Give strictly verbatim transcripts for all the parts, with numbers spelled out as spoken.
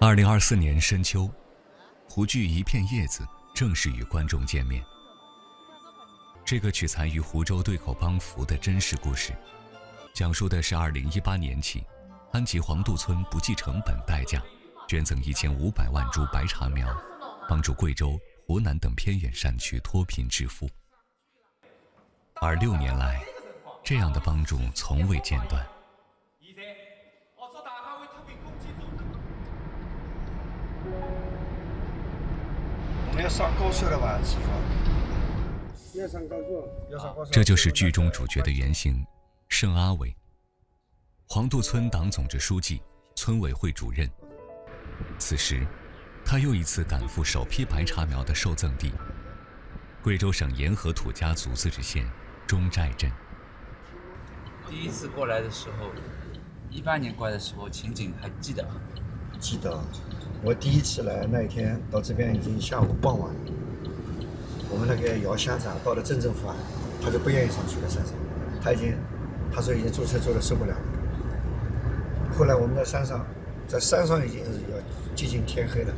二零二四年深秋，湖剧《一片叶子》正式与观众见面。这个取材于湖州对口帮扶的真实故事，讲述的是二零一八年起，安吉黄渡村不计成本代价捐赠一千五百万株白茶苗，帮助贵州、湖南等偏远山区脱贫致富。而六年来，这样的帮助从未间断。 我们要上高速了吧，师傅？要上高速，要上高速。 这就是剧中主角的原型，盛阿伟，黄渡村党总支书记、村委会主任。此时，他又一次赶赴首批白茶苗的受赠地——贵州省沿河土家族自治县中寨镇。 第一次过来的时候，一八年过来的时候，情景还记得？ 记得，我第一次来那一天到这边已经下午傍晚了。我们那个姚乡长到了镇政府啊，他就不愿意上去了山上，他已经他说已经坐车坐得受不了了。后来我们在山上，在山上已经是要接近天黑了。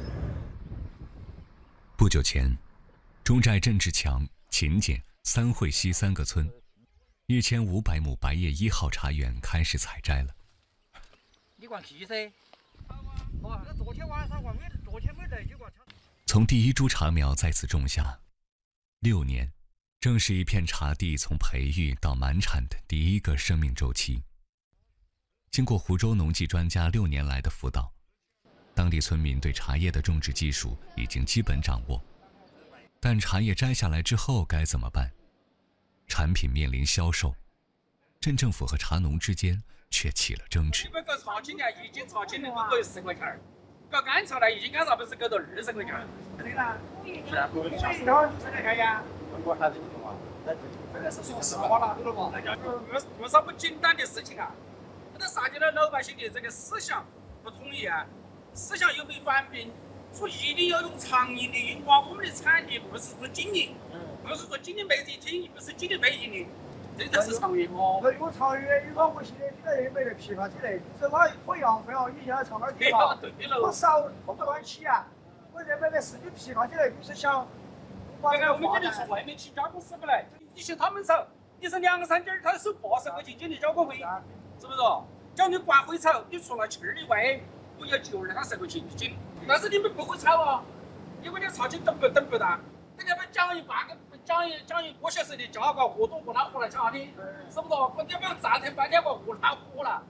不久前，中寨郑志强、秦简、三会西三个村，一千五百亩白叶一号茶园开始采摘了。 你管皮噻？哦，那昨天晚上我没，昨天没来就管。 从第一株茶苗在此种下，六年，正是一片茶地从培育到满产的第一个生命周期。经过湖州农技专家六年来的辅导，当地村民对茶叶的种植技术已经基本掌握。但茶叶摘下来之后该怎么办？产品面临销售，镇政府和茶农之间却起了争执。 你们搞茶青呢，一斤茶青能够搞十块钱儿，搞干茶呢，一斤干茶不是搞到二十块钱儿？对啦，是啊，我十块钱呀。我还是不懂啊，这个是说实话了，懂了吧？不不少不简单的事情啊，那啥叫老百姓的这个思想不统一啊，思想又没反变，说一定要用长盈利眼光，我们的产业不是做经营，不是做经营每一天，不是经营每一年。这才是长远哦。如果长远，如果我现在现在也没得批发起来，这我我要不要？你现在从哪儿批发？我少我不乱起啊！我这买的是你批发起来，你是想？刚刚我们这里从外面请加工师傅来，你像他们炒，你是两三斤儿，他收八十块钱给你交工费，是不是？叫你管会炒，你除了气儿以外，我要就二三十块钱一斤。但是你们不会炒啊，因为你炒起等不等不到，人家们讲一半个。讲一讲一个小时的价格，活多活难活来查的，是不是？我这边暂停半天，我活难活了。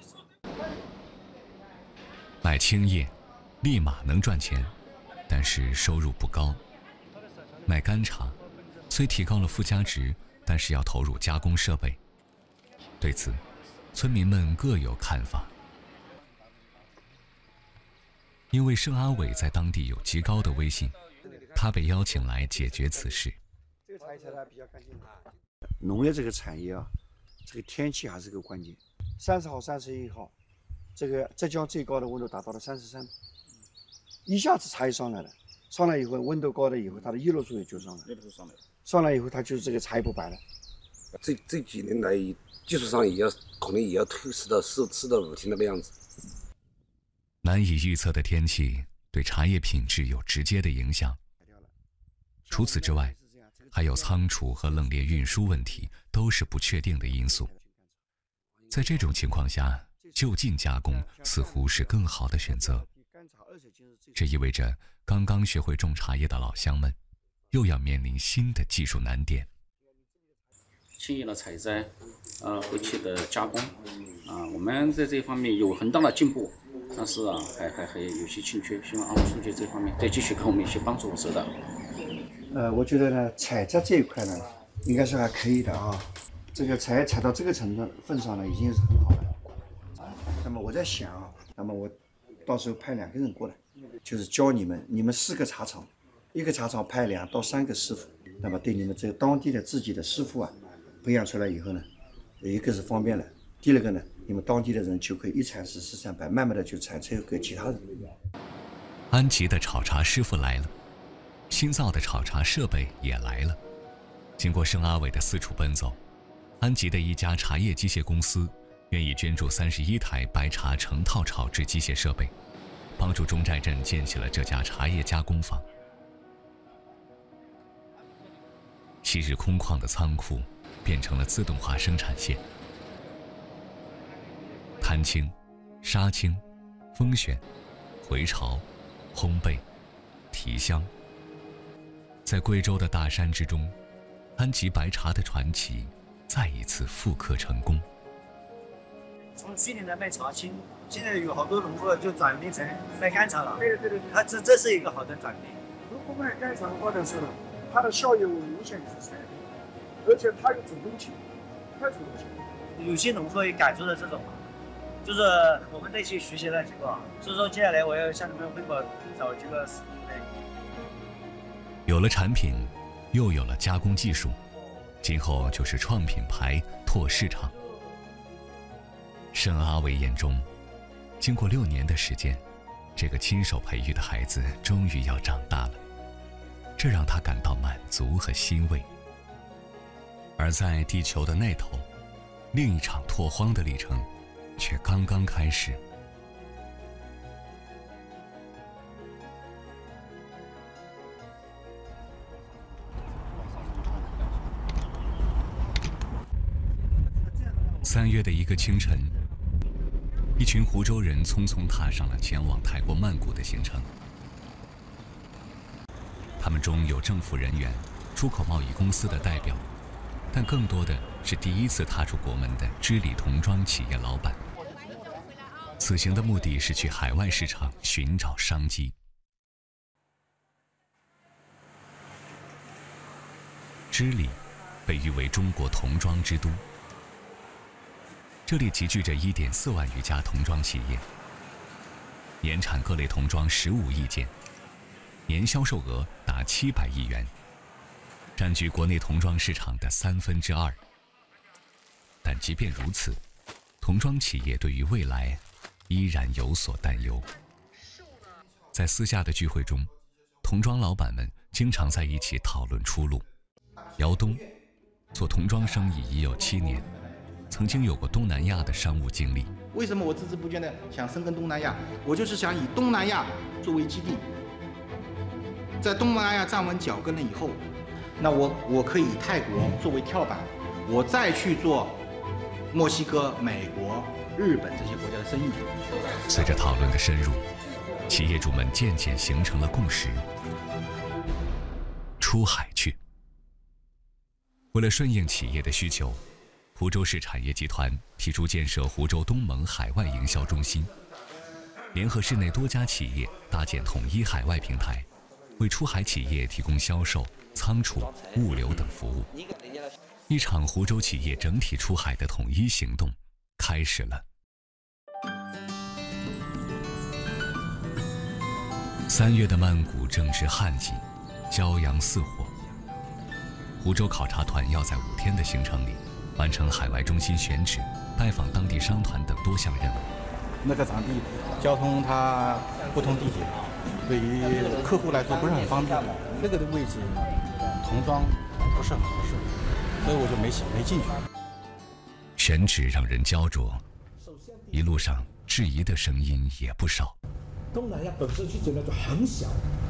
卖青叶，立马能赚钱，但是收入不高。卖干茶，虽提高了附加值，但是要投入加工设备。对此，村民们各有看法。因为盛阿伟在当地有极高的威信，他被邀请来解决此事。 农业这个产业啊，这个天气还是个关键。三十号、三十一号，这个浙江最高的温度达到了三十三，一下子茶叶上来了，上来以后温度高了以后，它的叶绿素也就上来了，上来了，上来以后它就是这个茶叶不白了。 这这几年来，技术上也要可能也要推迟到四四到五天那个样子。 难以预测的天气对茶叶品质有直接的影响。除此之外，还有仓储和冷链运输问题，都是不确定的因素。在这种情况下，就近加工似乎是更好的选择。这意味着刚刚学会种茶叶的老乡们，又要面临新的技术难点。 青叶的采摘，呃，后期的加工，啊，我们在这方面有很大的进步，但是啊，还还还有些欠缺，希望安委书记这方面再继续给我们一些帮助和指导。 呃，我觉得呢，采摘这一块呢，应该是还可以的啊。这个采采到这个程度份上呢，已经是很好了。那么我在想啊，那么我到时候派两个人过来，就是教你们，你们四个茶厂，一个茶厂派两到三个师傅，那么对你们这个当地的自己的师傅啊，培养出来以后呢，一个是方便了，第二个呢，你们当地的人就可以一传十，十传百，慢慢的就传授给其他人。 安吉的炒茶师傅来了。新造的炒茶设备也来了。经过盛阿伟的四处奔走，安吉的一家茶叶机械公司愿意捐助三十一台白茶成套炒制机械设备， 帮助中寨镇建起了这家茶叶加工坊。昔日空旷的仓库变成了自动化生产线，摊青、杀青、风选、回潮、烘焙、提香，在贵州的大山之中，安吉白茶的传奇再一次复刻成功。 从去年的卖茶青，现在有好多农户就转变成卖干茶了。对对对，它这这是一个好的转变。 如果卖干茶的话呢，是它的效益无限提升，而且它有主动性，太主动性。 有些农户也感受了这种，就是我们这些学习了几个，所以说接下来我要向你们汇报找几个。 有了产品，又有了加工技术，今后就是创品牌、拓市场。盛阿伟眼中，经过六年的时间，这个亲手培育的孩子终于要长大了，这让他感到满足和欣慰。而在地球的那头，另一场拓荒的历程却刚刚开始。三月的一个清晨，一群湖州人匆匆踏上了前往泰国曼谷的行程。他们中有政府人员、出口贸易公司的代表，但更多的是第一次踏出国门的织里童装企业老板。此行的目的是去海外市场寻找商机。织里被誉为中国童装之都。这里集聚着 一点四万余家童装企业，年产各类童装十五亿件，年销售额达七百亿元，占据国内童装市场的三分之二。但即便如此，童装企业对于未来依然有所担忧。在私下的聚会中，童装老板们经常在一起讨论出路。姚东做童装生意已有七年，曾经有过东南亚的商务经历。 为什么我孜孜不倦地想深耕东南亚？我就是想以东南亚作为基地，在东南亚站稳脚跟了以后，那我我可以以泰国作为跳板，我再去做墨西哥、美国、日本这些国家的生意。 随着讨论的深入，企业主们渐渐形成了共识：出海去。为了顺应企业的需求，湖州市产业集团提出建设湖州东盟海外营销中心，联合市内多家企业搭建统一海外平台，为出海企业提供销售、仓储、物流等服务。一场湖州企业整体出海的统一行动开始了。三月的曼谷正值旱季，骄阳似火。湖州考察团要在五天的行程里完成海外中心选址、拜访当地商团等多项任务。 那个场地交通它不通地铁，对于客户来说不是很方便。那个的位置童装不是很合适，所以我就没没进去。 选址让人焦灼，一路上质疑的声音也不少。 东南亚本身需求量就很小，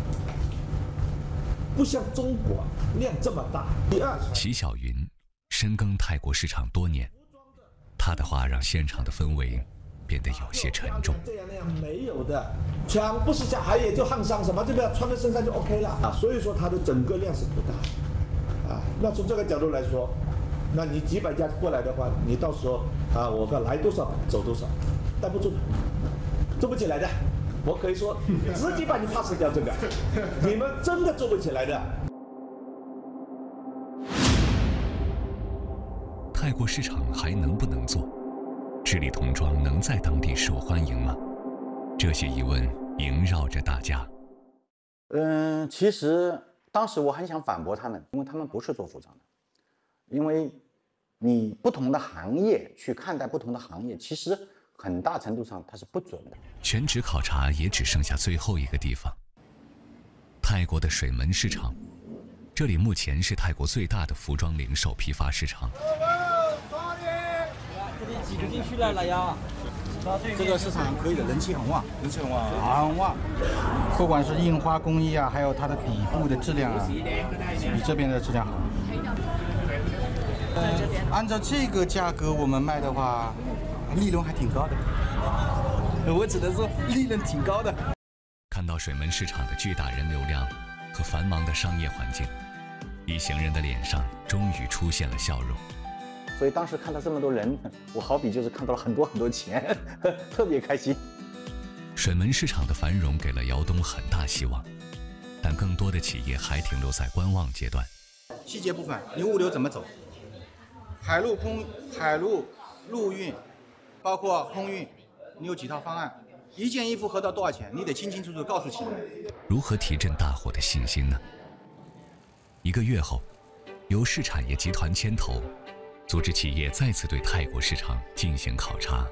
不像中国量这么大。第二， 齐小云深耕泰国市场多年，他的话让现场的氛围变得有些沉重。 这样那样没有的，全不是像海野就汉商什么，这个穿在身上就 OK 了啊。所以说它的整个量是不大啊。那从这个角度来说，那你几百家过来的话，你到时候啊，我看来多少走多少，带不住，做不起来的。我可以说直接把你 pass 掉这个，你们真的做不起来的。 泰国市场还能不能做？织里童装能在当地受欢迎吗？这些疑问萦绕着大家。 嗯，其实当时我很想反驳他们，因为他们不是做服装的。因为你不同的行业去看待不同的行业，其实很大程度上它是不准的。 全职考察也只剩下最后一个地方——泰国的水门市场。这里目前是泰国最大的服装零售批发市场。 这里挤不进去了，老杨。 这个市场可以的，人气很旺，人气很旺，很旺。不管是印花工艺啊，还有它的底部的质量啊，比这边的质量好。呃，按照这个价格我们卖的话，利润还挺高的。我只能说利润挺高的。 看到水门市场的巨大人流量和繁忙的商业环境，一行人的脸上终于出现了笑容。 所以当时看到这么多人，我好比就是看到了很多很多钱，特别开心。 水门市场的繁荣给了窑东很大希望，但更多的企业还停留在观望阶段。 细节部分，你物流怎么走？海陆空、海陆陆运，包括空运，你有几套方案？一件衣服合到多少钱？你得清清楚楚告诉企业。 如何提振大伙的信心呢？一个月后，由市产业集团牵头，组织企业再次对泰国市场进行考察。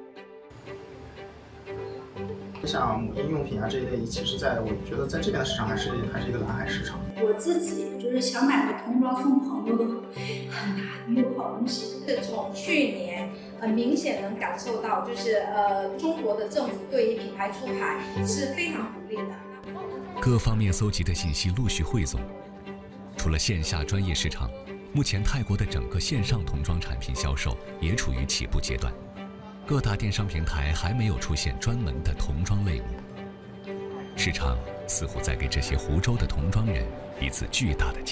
像母婴用品啊这一类，其实在我觉得在这边的市场还是还是一个蓝海市场。 我自己就是想买个童装送朋友的，很难，没有好东西。是从去年很明显能感受到，就是呃中国的政府对于品牌出海是非常鼓励的。 各方面搜集的信息陆续汇总，除了线下专业市场，目前泰国的整个线上童装产品销售也处于起步阶段。各大电商平台还没有出现专门的童装类目，市场似乎在给这些湖州的童装人一次巨大的